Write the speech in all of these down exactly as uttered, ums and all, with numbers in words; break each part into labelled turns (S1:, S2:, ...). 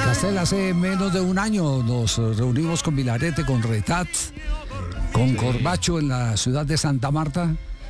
S1: Castel, hace menos de un año nos reunimos con Vilarete, con Retat, con Corbacho en la ciudad de Santa Marta.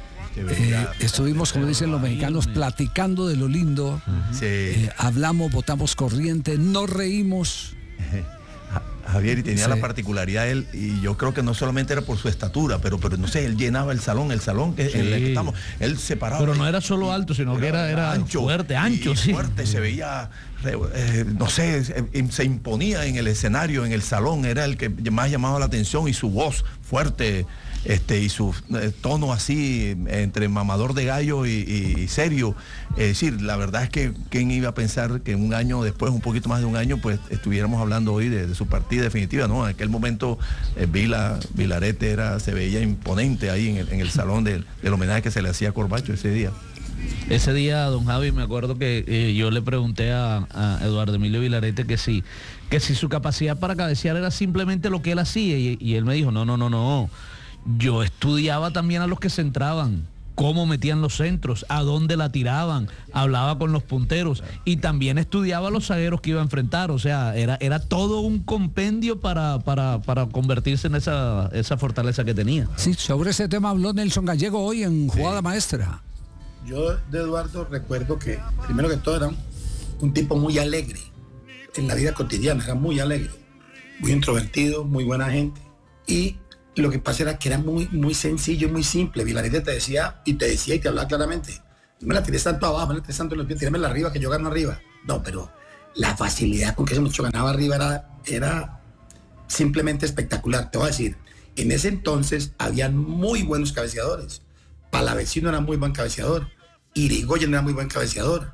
S1: Eh, estuvimos, como dicen los mexicanos, platicando de lo lindo.
S2: Sí.
S1: Eh, hablamos, botamos corriente, nos reímos.
S2: Javier, y tenía
S1: Sí.
S2: la particularidad él, y yo creo que no solamente era por su estatura, pero, pero no sé, él llenaba el salón, el salón que
S3: Sí.
S2: en el que estamos, él se paraba.
S3: Pero no era solo alto, sino que era, era
S2: ancho,
S3: fuerte, ancho,
S2: y
S3: sí.
S2: fuerte, se veía, eh, no sé, se, se imponía en el escenario, en el salón, era el que más llamaba la atención, y su voz fuerte, este, y su eh, tono así, entre mamador de gallo y, y, y serio. Es decir, la verdad es que quién iba a pensar que un año después, un poquito más de un año, pues estuviéramos hablando hoy de, de su partida definitiva, ¿no? En aquel momento eh, Vila, Vilarete era, se veía imponente ahí en el, en el salón del, del homenaje que se le hacía a Corbacho ese día.
S3: Ese día, don Javi, me acuerdo que eh, yo le pregunté a, a Eduardo Emilio Vilarete que sí, que si su capacidad para cabecear era simplemente lo que él hacía, y, y él me dijo, no, no, no, no, yo estudiaba también a los que centraban, cómo metían los centros, a dónde la tiraban, hablaba con los punteros y también estudiaba a los zagueros que iba a enfrentar. O sea, era, era todo un compendio para, para, para convertirse en esa, esa fortaleza que tenía.
S1: Sí, sobre ese tema habló Nelson Gallego hoy en Jugada Maestra.
S4: Yo de Eduardo recuerdo que, primero que todo, era un, un tipo muy alegre en la vida cotidiana, era muy alegre, muy introvertido, muy buena gente. Y lo que pasa era que era muy, muy sencillo, muy simple. Vilarete te decía, y te decía y te hablaba claramente, no me la tires tanto abajo, no me la tires tanto en los pies, tíramela arriba, que yo gano arriba. No, pero la facilidad con que ese muchacho ganaba arriba era, era simplemente espectacular. Te voy a decir, en ese entonces habían muy buenos cabeceadores. Palavecino era muy buen cabeceador, Irigoyen era muy buen cabeceador,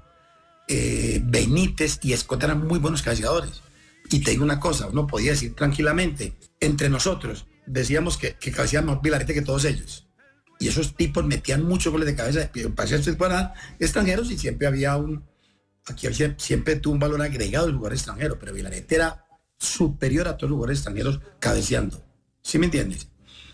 S4: eh, Benítez y Escota eran muy buenos cabeceadores. Y te digo una cosa, uno podía decir tranquilamente, entre nosotros, decíamos que, que cabeceaban más Vilarete que todos ellos. Y esos tipos metían muchos goles de cabeza, parecían para extranjeros, y siempre había un, aquí había, siempre tuvo un valor agregado el jugador extranjero, pero Vilarete era superior a todos los jugadores extranjeros cabeceando. ¿Sí me entiendes?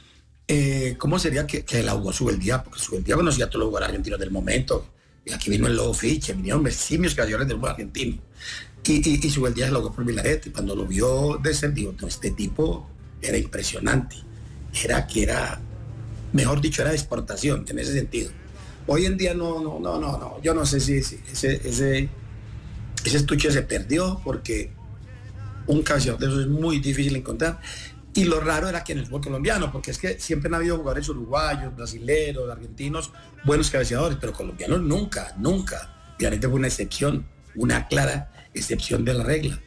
S4: Eh, ¿Cómo sería que, que la jugó Subeldía? Porque Subeldía conocía a todos los jugadores argentinos del momento. Y aquí vino el Lobo Fiche, vinieron simios cabeceadores del fútbol argentino. Y, y, y Subeldía se lo jugó por Vilarete. Cuando lo vio descendido, no, este tipo era impresionante. Era que era, mejor dicho, era de exportación en ese sentido. Hoy en día no, no, no, no, no. Yo no sé si, si ese, ese, ese estuche se perdió, porque un cabeceador de eso es muy difícil encontrar. Y lo raro era que en el fútbol colombiano, porque es que siempre han habido jugadores uruguayos, brasileños, argentinos, buenos cabeceadores, pero colombianos nunca, nunca. Vilarete fue una excepción, una clara excepción de la regla.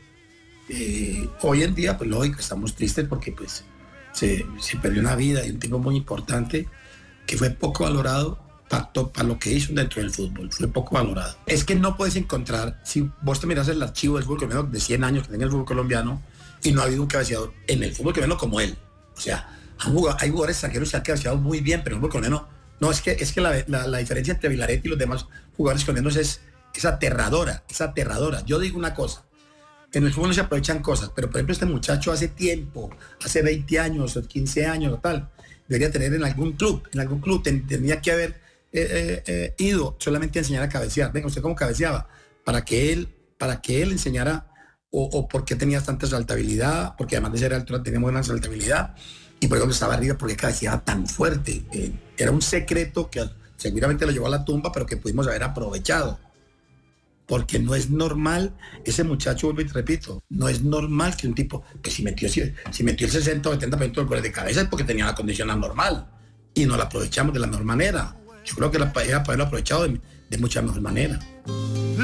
S4: Eh, hoy en día, pues lógico, estamos tristes porque pues se, se perdió una vida de un tipo muy importante que fue poco valorado para, para lo que hizo dentro del fútbol, fue poco valorado. Es que no puedes encontrar, si vos te miras el archivo del fútbol colombiano de cien años que tenía el fútbol colombiano, y no ha habido un cabeceador en el fútbol colombiano como él. O sea, hay jugadores extranjeros que han cabeceado muy bien, pero en el fútbol colombiano no, es que, es que la, la, la diferencia entre Vilarete y los demás jugadores colombianos es, es aterradora, es aterradora. Yo digo una cosa, en el fútbol no se aprovechan cosas, pero por ejemplo este muchacho hace tiempo, hace veinte años o quince años o tal, debería tener en algún club, en algún club ten, tendría que haber eh, eh, eh, ido solamente a enseñar a cabecear. Venga, ¿usted cómo cabeceaba? Para que él, para que él enseñara, o, o por qué tenías tanta saltabilidad, porque además de ser altura tenía buena saltabilidad, y por ejemplo estaba arriba porque cabeceaba tan fuerte. Eh, era un secreto que seguramente lo llevó a la tumba, pero que pudimos haber aprovechado. Porque no es normal, ese muchacho, vuelvo y te repito, no es normal que un tipo, que si metió, si, si metió el sesenta o setenta por ciento del goles de cabeza es porque tenía una condición anormal y no la aprovechamos de la mejor manera. Yo creo que la era para haberlo aprovechado de, de mucha mejor manera.